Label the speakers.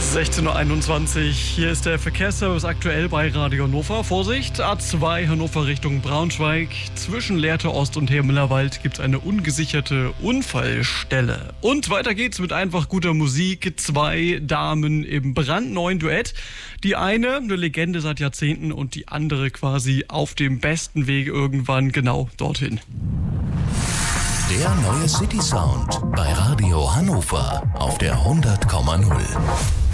Speaker 1: 16.21 Uhr, hier ist der Verkehrsservice aktuell bei Radio Hannover. Vorsicht, A2 Hannover Richtung Braunschweig. Zwischen Lehrte Ost und Hermüllerwald gibt es eine ungesicherte Unfallstelle. Und weiter geht's mit einfach guter Musik. 2 Damen im brandneuen Duett. Die eine Legende seit Jahrzehnten und die andere quasi auf dem besten Weg irgendwann genau dorthin.
Speaker 2: Der neue City Sound bei Radio Hannover auf der 100,0.